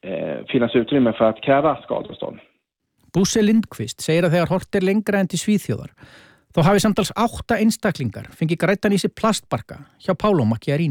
finnas utrymme för att kräva skadestånd. Bosse Lindqvist segir að þegar hort lengra en til Svíþjóðar, þá hafi samtals 8 einstaklingar fengið græddan í sig plastbarka hjá Paolo Macchiarini.